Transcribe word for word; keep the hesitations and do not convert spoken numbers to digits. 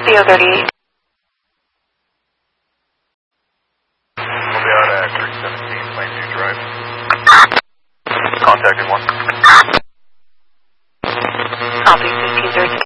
C O thirty-eight. We'll be out at three seventeen, Plainview Drive. Contacted one. Copy, fifteen thirteen.